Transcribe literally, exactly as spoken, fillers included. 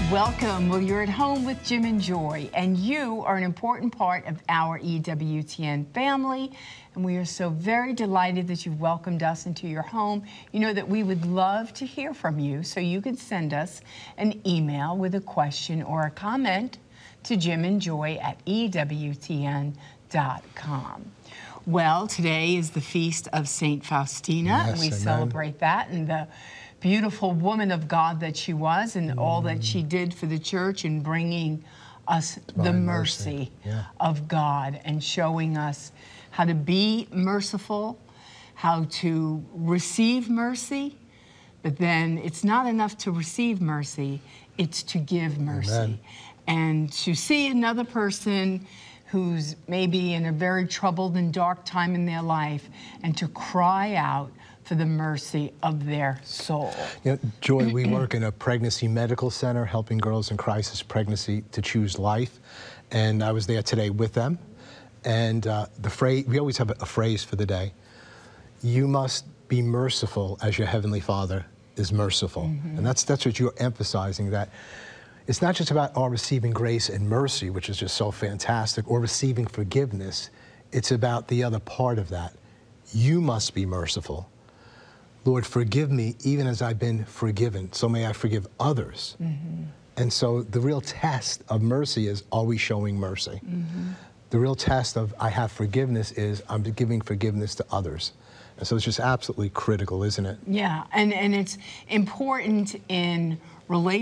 Welcome. Well, you're at home with Jim and Joy, and you are an important part of our E W T N family, and we are so very delighted that you've welcomed us into your home. You know that we would love to hear from you, so you can send us an email with a question or a comment to Jim and Joy at E W T N dot com. Well, today is the feast of Saint Faustina, Yes, and we amen. celebrate that and the beautiful woman of God that she was, and mm. all that she did for the church in bringing us Divine the mercy, mercy. Yeah. of God and showing us how to be merciful, how to receive mercy, but then it's not enough to receive mercy, it's to give mercy. Amen. And to see another person who's maybe in a very troubled and dark time in their life and to cry out for the mercy of their soul. You know, Joy, we work in a pregnancy medical center helping girls in crisis pregnancy to choose life. And I was there today with them. And uh, the phrase, we always have a phrase for the day. You must be merciful as your Heavenly Father is merciful. Mm-hmm. And that's, that's what you're emphasizing, that it's not just about our receiving grace and mercy, which is just so fantastic, or receiving forgiveness. It's about the other part of that. You must be merciful. Lord, forgive me even as I've been forgiven, so may I forgive others. Mm-hmm. And so the real test of mercy is, are we showing mercy? Mm-hmm. The real test of I have forgiveness is I'm giving forgiveness to others. And so it's just absolutely critical, isn't it? Yeah, and, and it's important in relation